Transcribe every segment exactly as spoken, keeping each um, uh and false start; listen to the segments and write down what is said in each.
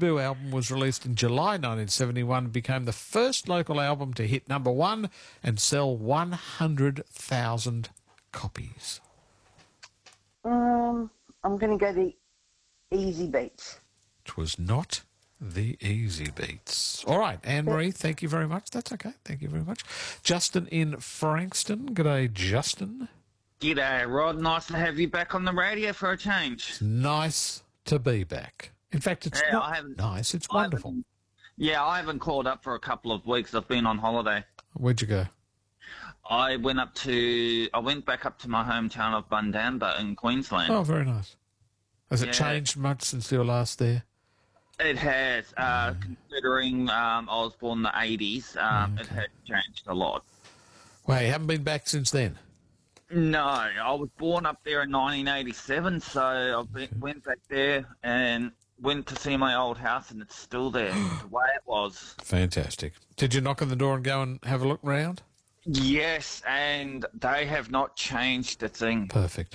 debut album was released in July nineteen seventy-one and became the first local album to hit number one and sell one hundred thousand copies? Um, I'm going to go the Easy Beats. It was not the Easy Beats. All right, Anne-Marie, thank you very much. That's okay. Thank you very much. Justin in Frankston. G'day, Justin. G'day, Rod. Nice to have you back on the radio for a change. It's nice to be back. In fact, it's Yeah, not I haven't- nice. It's I wonderful. haven't- Yeah, I haven't called up for a couple of weeks. I've been on holiday. Where'd you go? I went up to, I went back up to my hometown of Bundamba in Queensland. Oh, very nice. Has it Yeah. changed much since you were last there? It has, uh, considering um, I was born in the eighties, um, Okay. it had changed a lot. Well, you haven't been back since then? No, I was born up there in nineteen eighty-seven, so I been, went back there and went to see my old house, and it's still there, the way it was. Fantastic. Did you knock on the door and go and have a look round? Yes, and they have not changed a thing. Perfect.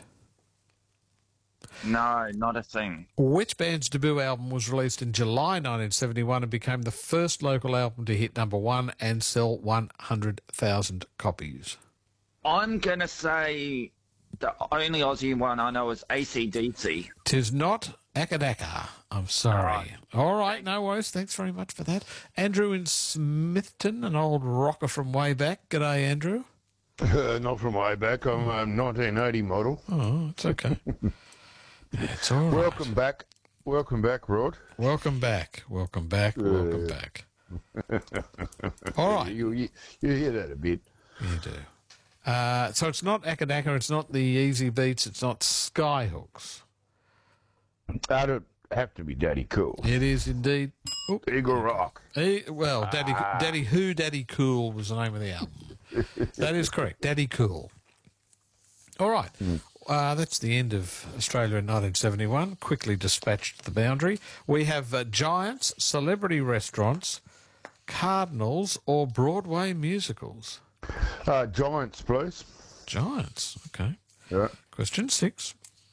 No, not a thing. Which band's debut album was released in July nineteen seventy-one and became the first local album to hit number one and sell one hundred thousand copies? I'm going to say the only Aussie one I know is A C D C. Tis not Akadaka. I'm sorry. All right. All right, no worries. Thanks very much for that. Andrew in Smithton, an old rocker from way back. G'day, Andrew. Uh, not from way back. I'm a nineteen eighty model. Oh, it's okay. It's all right. Welcome back. Welcome back, Rod. Welcome back. Welcome back. Welcome back. All right. You, you, you hear that a bit. You do. Uh, so it's not Akadaka, it's not the Easy Beats, it's not Skyhooks. I don't have to be Daddy Cool. It is indeed. Oh, Eagle Rock. eh, well, Daddy, Daddy Who, Daddy Cool was the name of the album. That is correct, Daddy Cool. All right. Uh, that's the end of Australia in nineteen seventy-one. Quickly dispatched the boundary. We have uh, Giants, celebrity restaurants, Cardinals, or Broadway musicals. Uh, Giants, please. Giants, okay. Yeah. Question six.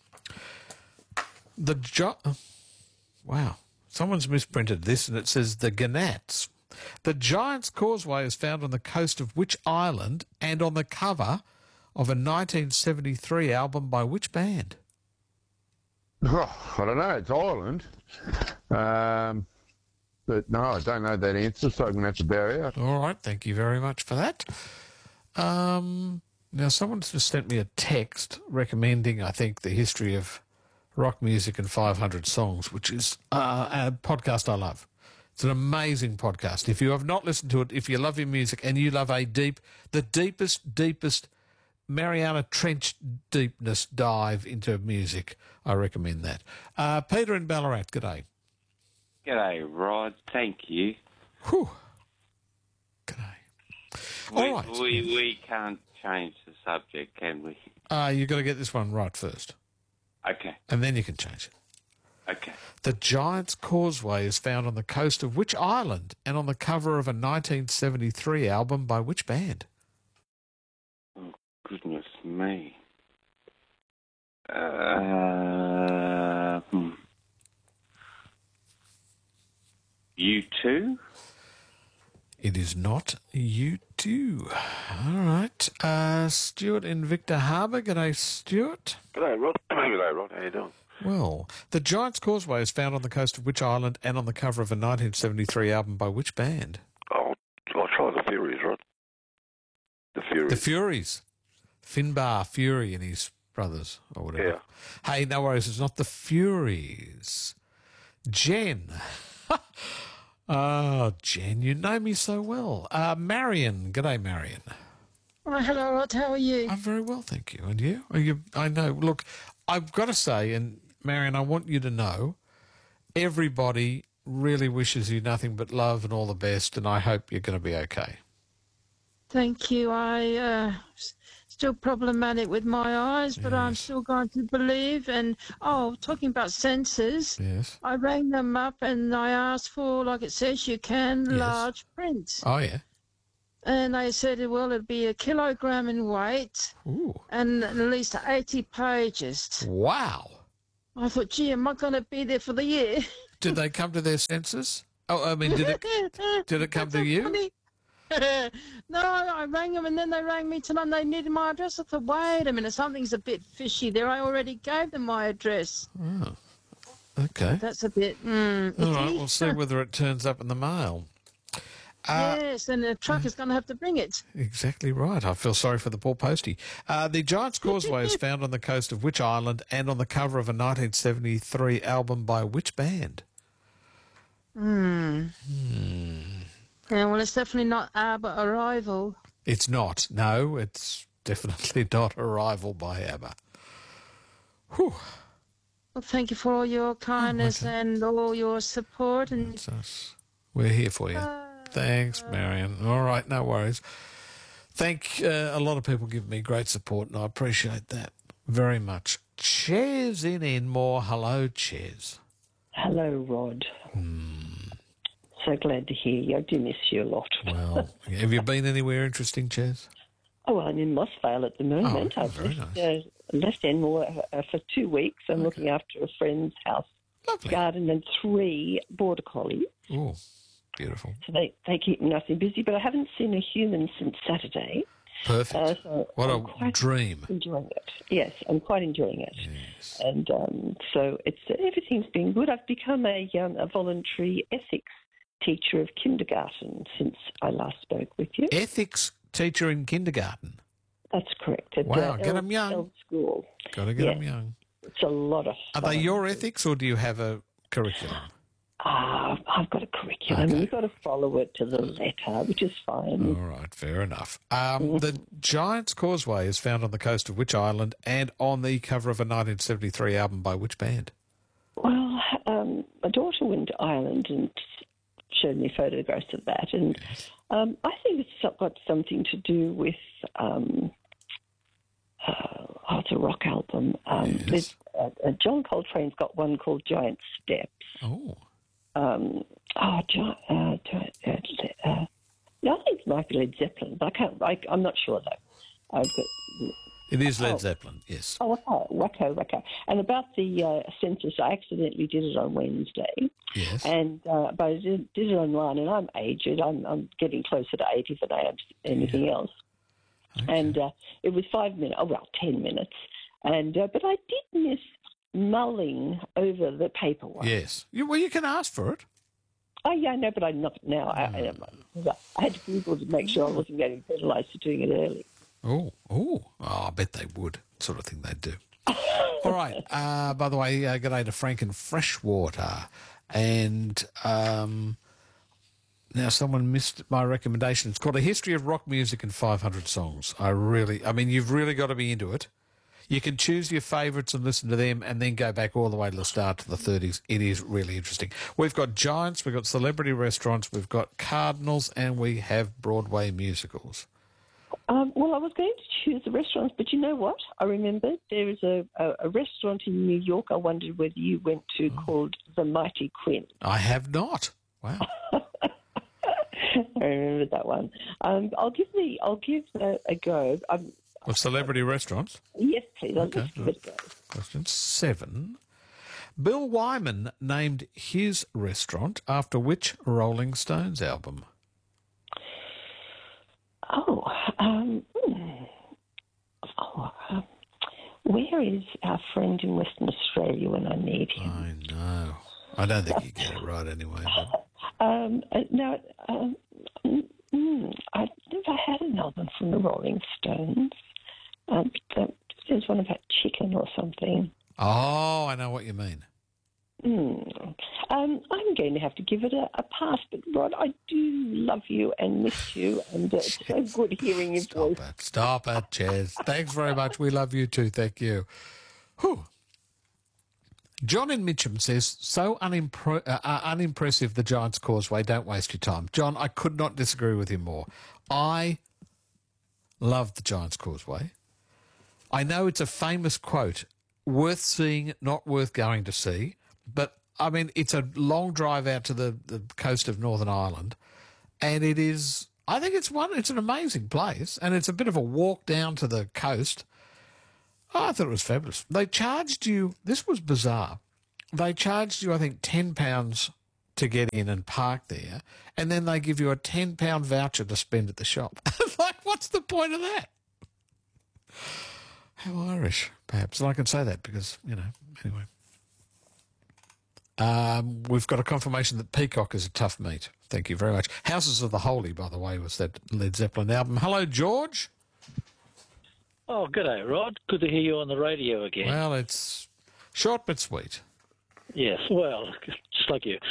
The Gi- Wow. Someone's misprinted this and it says the Gnats. The Giants Causeway is found on the coast of which island and on the cover of a nineteen seventy-three album by which band? Oh, I don't know. It's Ireland. Um, but no, I don't know that answer, so I'm going to have to bow out. All right, thank you very much for that. Um, now, someone's just sent me a text recommending, I think, the history of rock music and five hundred songs, which is uh, a podcast I love. It's an amazing podcast. If you have not listened to it, if you love your music and you love a deep, the deepest, deepest Mariana Trench deepness dive into music, I recommend that. Uh, Peter in Ballarat, g'day. G'day, Rod. Thank you. Whew. G'day. We, All right. we, we can't change the subject, can we? Uh, you've got to get this one right first, Okay, and then you can change it. okay. The Giants Causeway is found on the coast of which island and on the cover of a nineteen seventy-three album by which band? Oh, goodness me. Uh, hmm. You too? It is not U two. All right. Uh, Stuart in Victor Harbour. G'day, Stuart. G'day, Rod. G'day, Rod. How you doing? Well, the Giants Causeway is found on the coast of which island and on the cover of a nineteen seventy-three album by which band? Oh, I'll try the Furies, Rod. The Furies. The Furies. Finbar Fury and his brothers, or whatever. Yeah. Hey, no worries, it's not the Furies. Jen. Oh, Jen, you know me so well. Uh, Marion. G'day, Marion. Oh, hello, Rod. How are you? I'm very well, thank you. And you? Are you? I know. Look, I've got to say, and Marion, I want you to know, everybody really wishes you nothing but love and all the best, and I hope you're going to be okay. Thank you. I uh, s- still problematic with my eyes, but I'm Yes. still going to believe. And oh, talking about sensors, Yes. I rang them up and I asked for, like it says, you can Yes. large print, Oh, yeah. and they said, well, it'd be a kilogram in weight Ooh. and at least eighty pages. Wow. I thought, gee, am I going to be there for the year? did they come to their senses? Oh, I mean, did it did it come That's to so you? funny. No, I rang them and then they rang me tonight and they needed my address. I thought, wait a minute, something's a bit fishy there. I already gave them my address. Oh, okay. That's a bit, mm, All right, icky. we'll see whether it turns up in the mail. Uh, Yes, and the truck is going to have to bring it. Exactly right. I feel sorry for the poor postie. Uh, the Giant's Causeway is found on the coast of which island and on the cover of a nineteen seventy-three album by which band? Hmm. Hmm. Yeah, well, it's definitely not ABBA Arrival. It's not. No, it's definitely not Arrival by ABBA. Whew. Well, thank you for all your kindness okay. and all your support. And That's us. We're here for you. Thanks, Marion. All right, no worries. Thank uh, a lot of people give me great support, and I appreciate that very much. Ches in Enmore. Hello, Ches. Hello, Rod. Hmm. So glad to hear you. I do miss you a lot. Well, have you been anywhere interesting, Ches? Oh, well, I'm in Mossvale at the moment. Oh, I've very left, nice. uh, left Enmore uh, for two weeks. I'm Okay. looking after a friend's house, Lovely. garden, and three border collies. Oh, beautiful. So they, they keep me nice and busy, but I haven't seen a human since Saturday. Perfect. Uh, so what I'm a quite dream. enjoying it. Yes, I'm quite enjoying it. Yes. And um, so it's everything's been good. I've become a, um, a voluntary ethics teacher of kindergarten since I last spoke with you. Ethics teacher in kindergarten. That's correct. At, Wow, uh, get Eld- 'em young. Eld School. Got to get Yeah. them young. It's a lot of Are fun. they your ethics, or do you have a curriculum? Ah, I've got a curriculum. Okay. You've got to follow it to the letter, which is fine. All right, fair enough. Um, the Giant's Causeway is found on the coast of which island and on the cover of a nineteen seventy-three album by which band? Well, um, my daughter went to Ireland and showed me photographs of that, and um, I think it's got something to do with. Um, uh, oh, it's a rock album. Um, Yes. there's, uh, uh, John Coltrane's got one called Giant Steps. Oh, Um, oh, Giant. Uh, Giant uh, uh, no, I think it might be Led Zeppelin, but I can't. I, I'm not sure though. I've got. it is Led Oh. Zeppelin, yes. Oh, wacko, wacko, wacko. And about the uh, census, I accidentally did it on Wednesday, Yes. and uh, but I did, did it online, and I'm aged. I'm, I'm getting closer to eighty than I am anything else. Okay. And uh, it was five minutes, oh, well, ten minutes. And uh, but I did miss mulling over the paperwork. Yes. You, well, you can ask for it. Oh, yeah, no, but I'm not now. I, I, I had to Google to make sure I wasn't getting penalised for doing it early. Oh, oh, oh, I bet they would. Sort of thing they do. All right. Uh, by the way, uh, good day to Frank in Freshwater. And um, now someone missed my recommendation. It's called A History of Rock Music in five hundred Songs. I really, I mean, you've really got to be into it. You can choose your favourites and listen to them and then go back all the way to the start to the thirties. It is really interesting. We've got giants, we've got celebrity restaurants, we've got cardinals, and we have Broadway musicals. Um, well, I was going to choose the restaurants, but you know what? I remembered there is a, a, a restaurant in New York I wondered whether you went to called The Mighty Quinn. I have not. Wow. I remember that one. Um, I'll give the I'll give a, a go. Um, Of celebrity restaurants. yes, please. I'll Okay, just give it a go. Question seven. Bill Wyman named his restaurant after which Rolling Stones album? Oh, um, hmm. oh um, where is our friend in Western Australia when I need him? I know. I don't think you get it right anyway. But Um, uh, no, um, mm, mm, I've never had an album from the Rolling Stones. Um, but there's one about chicken or something. oh, I know what you mean. Mm. Um, I'm going to have to give it a, a pass, but Rod, I do love you and miss you, and uh, it's so good hearing your Stop voice. it. Stop it, Chaz. Thanks very much. We love you too. Thank you. Whew. John in Mitcham says, so unimpre- uh, uh, unimpressive, the Giant's Causeway. Don't waste your time. John, I could not disagree with you more. I love the Giant's Causeway. I know it's a famous quote, worth seeing, not worth going to see. But, I mean, it's a long drive out to the, the coast of Northern Ireland. And it is, I think it's one, it's an amazing place. And it's a bit of a walk down to the coast. Oh, I thought it was fabulous. They charged you, this was bizarre. they charged you, I think, ten pounds to get in and park there, and then they give you a ten pound voucher to spend at the shop. Like, what's the point of that? How Irish, perhaps. And I can say that because, you know, anyway. Um, we've got a confirmation that Peacock is a tough meat. Thank you very much. Houses of the Holy, by the way, was that Led Zeppelin album. Hello, George. Oh, g'day, Rod. Good to hear you on the radio again. Well, it's short but sweet. Yes, well, just like you.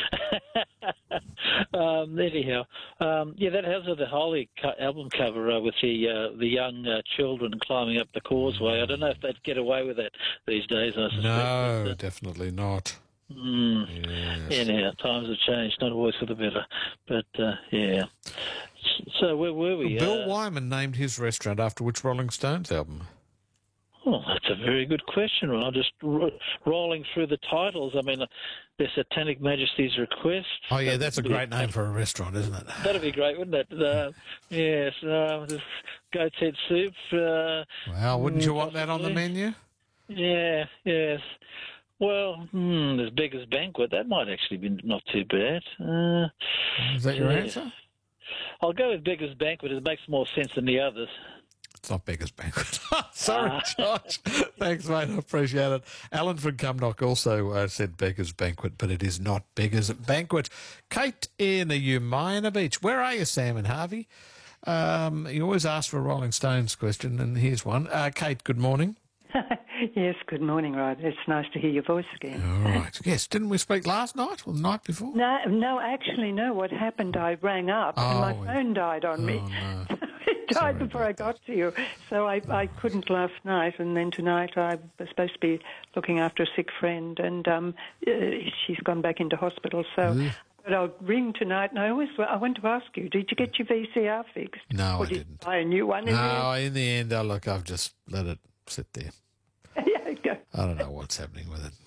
um, anyhow, um, yeah, that House of the Holy co- album cover uh, with the uh, the young uh, children climbing up the causeway. I don't know if they'd get away with that these days, I suspect. No, but, uh, definitely not. Mm, Yes. Anyhow, times have changed, not always for the better. But, uh, yeah. So where were we? Bill uh, Wyman named his restaurant after which Rolling Stones album? Oh, that's a very good question, Ron. I'm just ro- rolling through the titles. I mean, uh, the Satanic Majesty's Request. Oh, yeah, that's a great name for a restaurant, isn't it? That'd be great, wouldn't it? Uh, yes, uh, goat's head soup. Uh, Well, wouldn't you want that on the possibly. menu? Yeah, yes. Well, hmm, there's Beggar's Banquet. That might actually be not too bad. Uh, Is that your yeah. answer? I'll go with Beggar's Banquet. It makes more sense than the others. It's not Beggar's Banquet. Sorry, Ah. George. Thanks, mate. I appreciate it. Alan from Cumnock also uh, said Beggar's Banquet, but it is not Beggar's Banquet. Kate in Umina Beach. Where are you, Sam and Harvey? Um, you always ask for a Rolling Stones question, and here's one. Uh, Kate, good morning. Yes, good morning, Rod. It's nice to hear your voice again. All right. Yes, didn't we speak last night or the night before? No, no, actually, no. What happened, I rang up and my Oh, phone died on me. Oh, no. It died before I got to you. So I, I couldn't last night, and then tonight I was supposed to be looking after a sick friend, and um, uh, she's gone back into hospital. So Ugh. but I'll ring tonight, and I always I want to ask you, did you get your V C R fixed? No, or I did didn't. you buy a new one in No, in the end, oh, look, I've just let it sit there. there? Yeah, go. I don't know what's happening with it.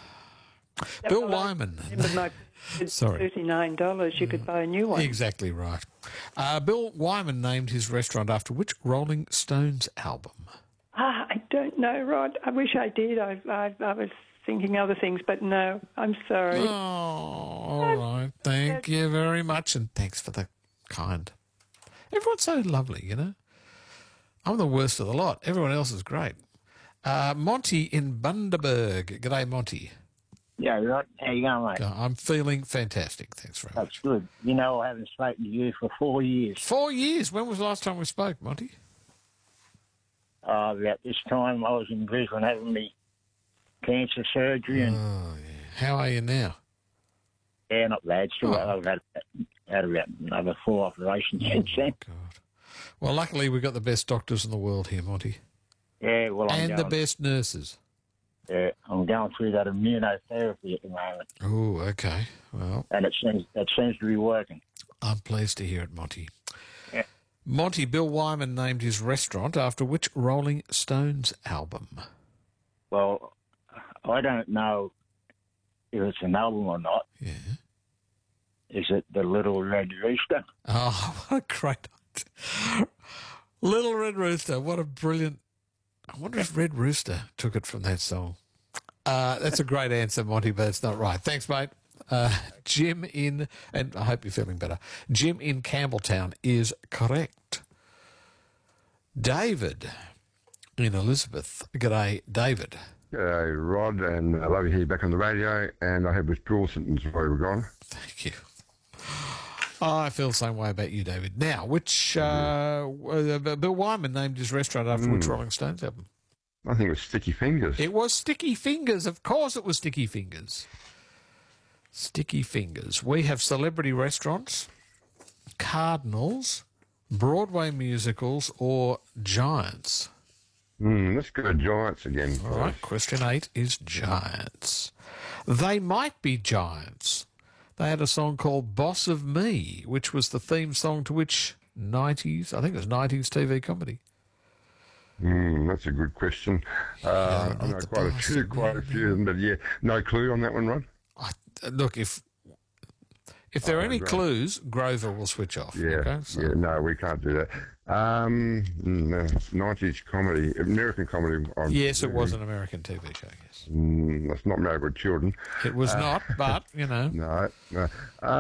Bill well, I Wyman. remember my it's Sorry. thirty-nine dollars. You could buy a new one. Exactly right. Uh, Bill Wyman named his restaurant after which Rolling Stones album? Ah, I don't know, Rod. I wish I did. I, I, I was thinking other things, but no, I'm sorry. Oh, all right. Thank you very much, and thanks for the kind. Everyone's so lovely, you know. I'm the worst of the lot. Everyone else is great. Uh, Monty in Bundaberg. G'day, Monty. Yeah, right. How you going, mate? Uh, I'm feeling fantastic. Thanks very much. That's good. You know, I haven't spoken to you for four years. Four years. When was the last time we spoke, Monty? Uh, about this time, I was in Brisbane having me cancer surgery, and Oh, yeah. How are you now? yeah, not bad. Still, Oh. I've had, had about another four operations since then. God. Well, luckily we've got the best doctors in the world here, Monty. Yeah, well, I'm And the going, best nurses. yeah, I'm going through that immunotherapy at the moment, Oh, okay. Well, and it seems that seems to be working. I'm pleased to hear it, Monty. Yeah. Monty, Bill Wyman named his restaurant after which Rolling Stones album? Well, I don't know if it's an album or not. Yeah. Is it the Little Red Rooster? Oh, what a great idea. Little Red Rooster, what a brilliant... I wonder if Red Rooster took it from that song. Uh, that's a great answer, Monty, but it's not right. Thanks, mate. Uh, Jim in... And I hope you're feeling better. Jim in Campbelltown is correct. David in Elizabeth. G'day, David. G'day, Rod, and I love you here back on the radio, and I hope it's Dawson's where we're gone. Thank you. Oh, I feel the same way about you, David. Now, which uh, uh, Bill Wyman named his restaurant after which Rolling Stones album? I think it was Sticky Fingers. It was Sticky Fingers. Of course it was Sticky Fingers. Sticky Fingers. We have celebrity restaurants, Cardinals, Broadway musicals, or Giants. Mm, let's go Giants again. All right, question eight is Giants. They might be Giants. They had a song called Boss of Me, which was the theme song to which nineties, I think it was nineties T V comedy. Mm, that's a good question. Uh, I know quite a few, quite a few of them, but yeah, no clue on that one, Rod. I, look, if If there are Oh, any great. clues, Grover will switch off. Yeah, Okay? So- yeah, no, we can't do that. Um, no, nineties comedy, American comedy. I'm- Yes, it was an American T V show, yes. Mm, that's not Married with Children. It was Uh, not, but, you know. No, no. Uh,